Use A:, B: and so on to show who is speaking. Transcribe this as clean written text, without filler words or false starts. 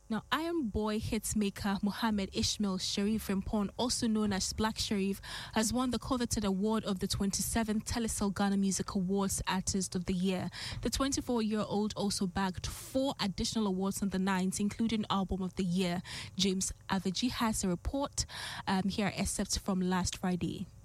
A: Now, Iron Boy hitmaker Mohammed Ishmael Sharif Frimpong, also known as Black Sharif, has won the coveted award of the 27th Telecel Ghana Music Awards Artist of the Year. The 24-year-old also bagged 4 additional awards on the 9th, including Album of the Year. James Aveji has a report here, except from last Friday.